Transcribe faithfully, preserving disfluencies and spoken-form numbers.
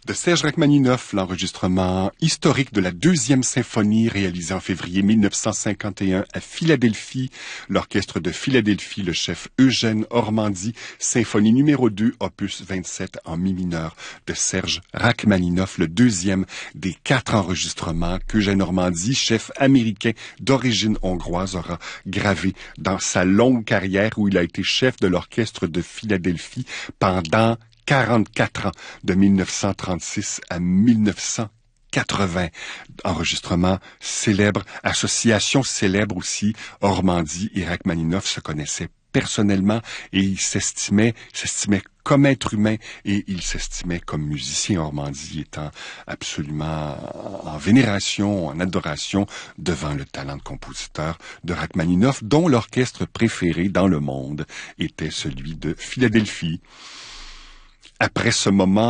De Serge Rachmaninoff, l'enregistrement historique de la deuxième symphonie réalisée en février mille neuf cent cinquante et un à Philadelphie. L'orchestre de Philadelphie, le chef Eugène Ormandy, symphonie numéro deux, opus vingt-sept en mi mineur de Serge Rachmaninoff, le deuxième des quatre enregistrements qu'Eugène Ormandy, chef américain d'origine hongroise, aura gravé dans sa longue carrière où il a été chef de l'orchestre de Philadelphie pendant quarante-quatre ans, de mille neuf cent trente-six à mille neuf cent quatre-vingts. Enregistrement célèbre, association célèbre aussi. Ormandy et Rachmaninoff se connaissaient personnellement et ils s'estimaient, s'estimaient comme être humain et il s'estimait comme musicien, Ormandy étant absolument en vénération, en adoration devant le talent de compositeur de Rachmaninoff, dont l'orchestre préféré dans le monde était celui de Philadelphie. Après ce moment